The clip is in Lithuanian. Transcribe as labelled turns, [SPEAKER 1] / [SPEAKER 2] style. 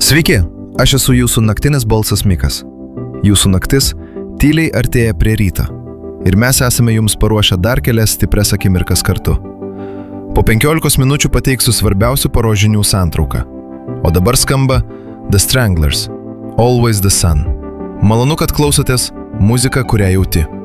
[SPEAKER 1] Sveiki, aš esu jūsų naktinis balsas Mikas. Jūsų naktis tyliai artėja prie ryto. Ir mes esame jums paruošę dar kelias stiprias akimirkas kartu. Po 15 minučių pateiksiu svarbiausių paros žinių santrauką. O dabar skamba The Stranglers, Always the Sun. Malonu, kad klausotės muziką, kurią jauti.